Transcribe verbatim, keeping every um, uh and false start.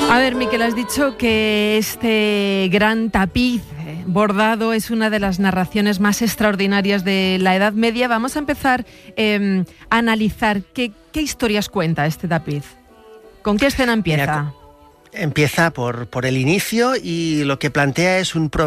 A ver, Miquel, has dicho que este gran tapiz bordado es una de las narraciones más extraordinarias de la Edad Media. Vamos a empezar eh, a analizar qué, qué historias cuenta este tapiz. ¿Con qué escena empieza? Mira, empieza por, por el inicio y lo que plantea es un problema.